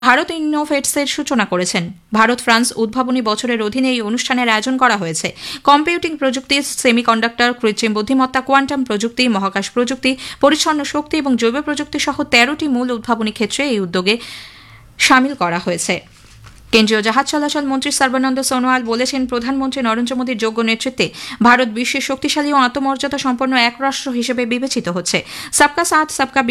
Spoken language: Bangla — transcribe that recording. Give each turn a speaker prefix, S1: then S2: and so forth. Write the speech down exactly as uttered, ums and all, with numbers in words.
S1: ভারত ইনোভেটসের সূচনা করেছেন। ভারত ফ্রান্স উদ্ভাবনী বছরের অধীনে এই অনুষ্ঠানের আয়োজন করা হয়েছে। কম্পিউটিং প্রযুক্তি, সেমিকন্ডাক্টর, কৃত্রিম বুদ্ধিমত্তা, কোয়ান্টাম প্রযুক্তি, মহাকাশ প্রযুক্তি, পরিচ্ছন্ন শক্তি এবং জৈব প্রযুক্তি সহ তেরোটি মূল উদ্ভাবনী ক্ষেত্রে এই উদ্যোগে সামিল করা হয়েছে। কেন্দ্রীয় জাহাজ চলাচল মন্ত্রী সর্বানন্দ সোনোয়াল বলেছেন, প্রধানমন্ত্রী নরেন্দ্র মোদীর যোগ্য নেতৃত্বে ভারত বিশ্বের শক্তিশালী ও আত্মমর্যাদা সম্পন্ন এক রাষ্ট্র হিসেবে বিবেচিত হচ্ছে। সবকা সাথ সবকা